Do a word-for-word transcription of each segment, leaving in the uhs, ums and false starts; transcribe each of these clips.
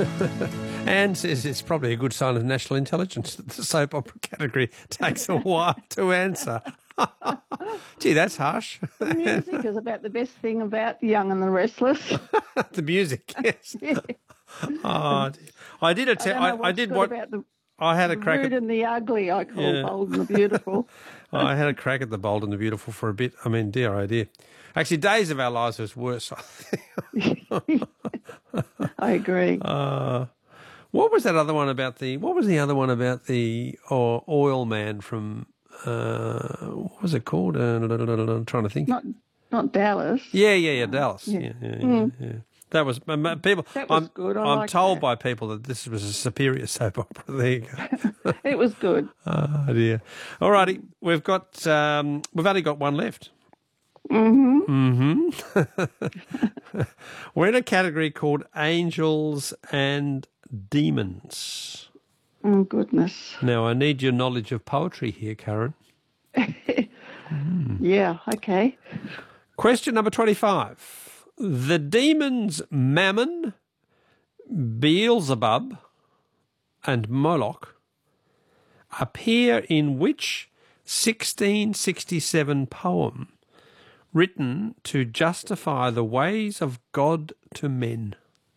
Anne says it's probably a good sign of national intelligence that the soap opera category takes a while to answer. Gee, that's harsh. The music is about the best thing about Young and the Restless. The music, yes. Yeah. Oh, dear. I did a te- I, I, I did what about the, I had a the crack rude at and the ugly. I call Yeah. Bold and the Beautiful. I had a crack at the Bold and the Beautiful for a bit. I mean, dear, oh dear. Actually, Days of Our Lives was worse. I think. I agree. Uh, what was that other one about the? What was the other one about the oh, oil man from? Uh, what was it called? Uh, I'm trying to think. Not, not Dallas. Yeah, yeah, yeah, Dallas. Yeah. Yeah, yeah, yeah. Mm. yeah. That was people. That was I'm, good. I I'm liked told that. by people that this was a superior soap opera. There you go. It was good. Oh dear. All righty, we've got um, we've only got one left. Mm-hmm. Mm-hmm. We're in a category called angels and demons. Oh, goodness. Now, I need your knowledge of poetry here, Karen. mm. Yeah, okay. Question number twenty-five. The demons Mammon, Beelzebub, and Moloch appear in which sixteen sixty-seven poem written to justify the ways of God to men?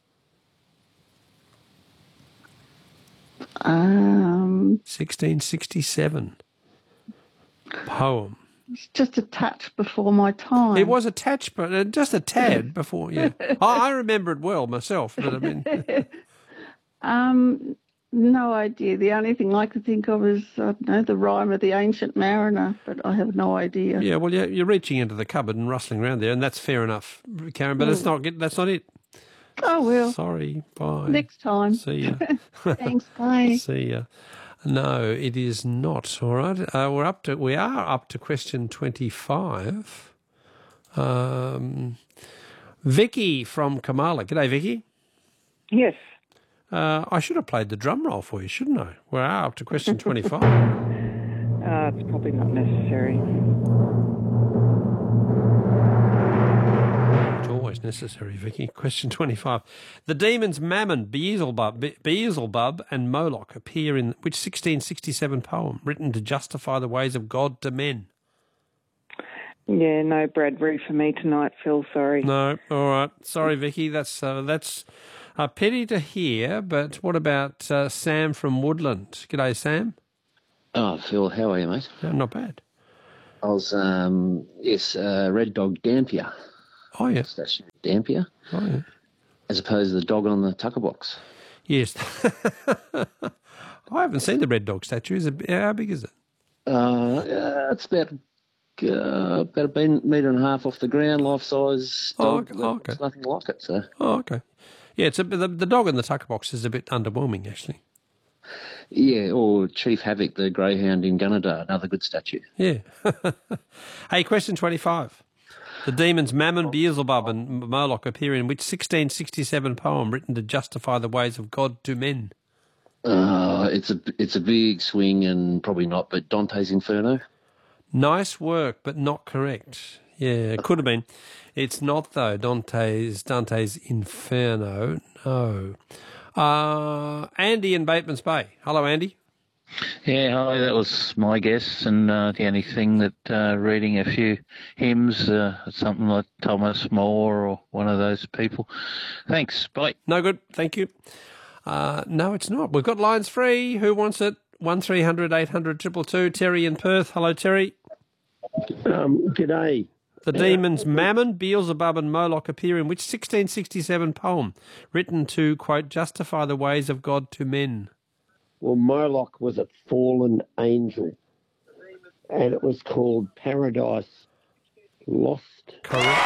Um, sixteen sixty-seven poem. It's just a touch before my time. It was a touch, but uh, just a tad before, yeah. I, I remember it well myself, but I mean... um, no idea. The only thing I could think of is, I don't know, the rhyme of the Ancient Mariner, but I have no idea. Yeah, well, you're, you're reaching into the cupboard and rustling around there, and that's fair enough, Karen, but mm. it's not, that's not it. Oh, well. Sorry, bye. Next time. See ya. Thanks, bye. See ya. No, it is not. All right, uh, we're up to we are up to question twenty-five. Um, Vicky from Kamala. G'day, Vicky. Yes. Uh, I should have played the drum roll for you, shouldn't I? We are up to question twenty-five. uh, it's probably not necessary. Necessary, Vicky. Question twenty-five. The demons Mammon, Beelzebub, Be- Beelzebub and Moloch appear in which sixteen sixty-seven poem written to justify the ways of God to men? Yeah, no Bradbury for me tonight, Phil, sorry. No, all right. Sorry, Vicky. That's uh, that's a pity to hear, but what about uh, Sam from Woodland? G'day, Sam. Oh, Phil, how are you, mate? Yeah, not bad. I was, um, yes, uh, Red Dog Dampier. Oh, yeah. Station Dampier. Oh, yeah. As opposed to the dog on the tucker box. Yes. I haven't seen the Red Dog statue. Is it, how big is it? Uh, uh, it's about uh, about a metre and a half off the ground, life-size dog. Oh, okay. There's nothing like it, so. Oh, okay. Yeah, it's a, the, the dog in the tucker box is a bit underwhelming, actually. Yeah, or Chief Havoc, the greyhound in Gunnedah, another good statue. Yeah. Hey, question twenty-five. The demons Mammon, Beelzebub and Moloch appear in which sixteen sixty-seven poem written to justify the ways of God to men? Uh, it's a it's a big swing and probably not, but Dante's Inferno. Nice work, but not correct. Yeah, it could have been. It's not, though. Dante's Dante's Inferno. No. Uh, Andy in Bateman's Bay. Hello, Andy. Yeah, hi, that was my guess, and uh, the only thing that uh, reading a few hymns, uh, something like Thomas More or one of those people. Thanks, bye. No good, thank you. Uh, no, it's not. We've got lines free. Who wants it? one three hundred eight hundred two two two. Terry in Perth. Hello, Terry. Um, g'day. The demons Mammon, Beelzebub and Moloch appear in which sixteen sixty-seven poem written to, quote, justify the ways of God to men? Well, Moloch was a fallen angel, and it was called Paradise Lost. Correct.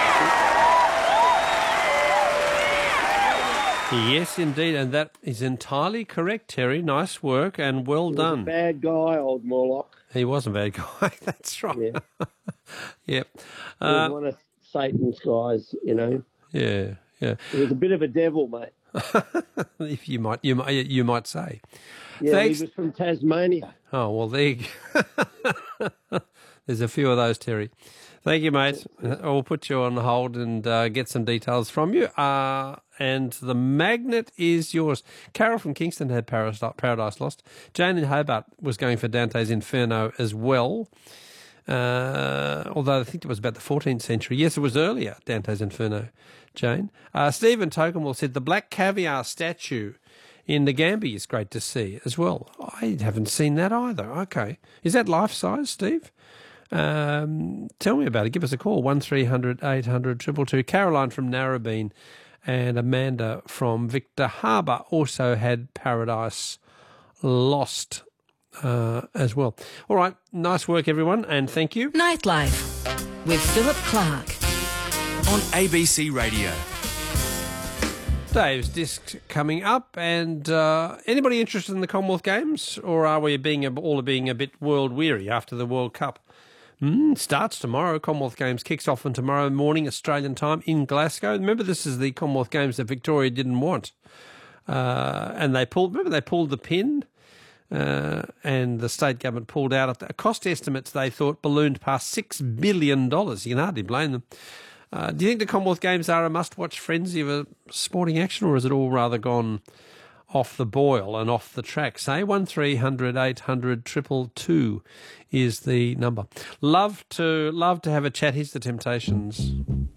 Yes, indeed, and that is entirely correct, Terry. Nice work and well he done. Was a bad guy, old Moloch. He was a bad guy, that's right. Yeah. Yep. He was uh, one of Satan's guys, you know. Yeah, yeah. He was a bit of a devil, mate. If you might, you might, you might say. Yeah, Thanks. he was from Tasmania. Oh well, there. You go. There's a few of those, Terry. Thank you, mate. We'll put you on hold and uh, get some details from you. Uh, and the magnet is yours. Carol from Kingston had Paradise, Paradise Lost. Jane in Hobart was going for Dante's Inferno as well. Uh, although I think it was about the fourteenth century. Yes, it was earlier, Dante's Inferno, Jane. Uh, Stephen Tokenwell said the black caviar statue in the Gambia is great to see as well. I haven't seen that either. Okay. Is that life-size, Steve? Um, tell me about it. Give us a call, one three hundred eight hundred two two two. Caroline from Narrabeen and Amanda from Victor Harbour also had Paradise Lost uh, as well. All right, nice work, everyone, and thank you. Nightlife with Philip Clark on A B C Radio. Dave's disc coming up, and uh, anybody interested in the Commonwealth Games, or are we being a, all being a bit world weary after the World Cup? Mm, starts tomorrow. Commonwealth Games kicks off on tomorrow morning Australian time in Glasgow. Remember, this is the Commonwealth Games that Victoria didn't want, uh, and they pulled. Remember, they pulled the pin, uh, and the state government pulled out. At the cost estimates they thought ballooned past six billion dollars. You can hardly blame them. Uh, do you think the Commonwealth Games are a must-watch frenzy of a sporting action, or is it all rather gone off the boil and off the track? Say one three hundred eight hundred two two two is the number. Love to love to have a chat. Here's the Temptations.